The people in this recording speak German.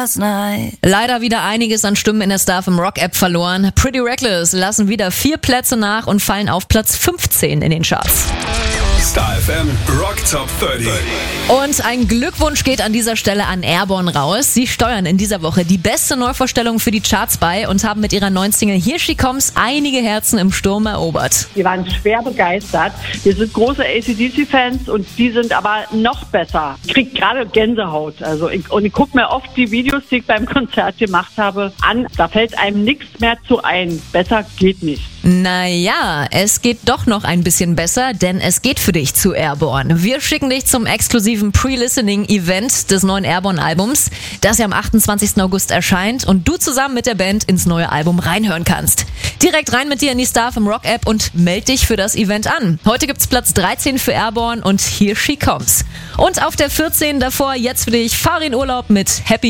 Leider wieder einiges an Stimmen in der Star FM Rock App verloren. Pretty Reckless lassen wieder 4 Plätze nach und fallen auf Platz 15 in den Charts. Star FM Rock Top 30. Und ein Glückwunsch geht an dieser Stelle an Airborne raus. Sie steuern in dieser Woche die beste Neuvorstellung für die Charts bei und haben mit ihrer neuen Single Here She Comes einige Herzen im Sturm erobert. Wir waren schwer begeistert. Wir sind große AC/DC-Fans und die sind aber noch besser. Ich krieg gerade Gänsehaut. Ich gucke mir oft die Videos, die ich beim Konzert gemacht habe, an. Da fällt einem nichts mehr zu ein. Besser geht nicht. Naja, es geht doch noch ein bisschen besser, denn es geht für dich zu Airborne. Wir schicken dich zum exklusiven Pre-Listening-Event des neuen Airborne-Albums, das ja am 28. August erscheint und du zusammen mit der Band ins neue Album reinhören kannst. Direkt rein mit dir in die Star FM Rock App und meld dich für das Event an. Heute gibt's Platz 13 für Airborne und Here She Comes. Und auf der 14 davor jetzt für dich Farin Urlaub mit Happy